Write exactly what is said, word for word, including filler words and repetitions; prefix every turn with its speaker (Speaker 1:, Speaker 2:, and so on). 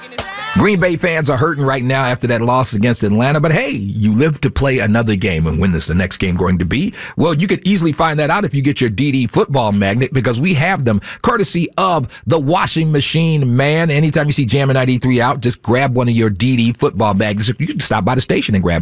Speaker 1: Green Bay fans are hurting right now after that loss against Atlanta, but hey, you live to play another game, and when is the next game going to be? Well, you could easily find that out if you get your D D football magnet, because we have them courtesy of the washing machine man. Anytime you see Jammin' ninety-three out, just grab one of your D D football magnets. You can stop by the station and grab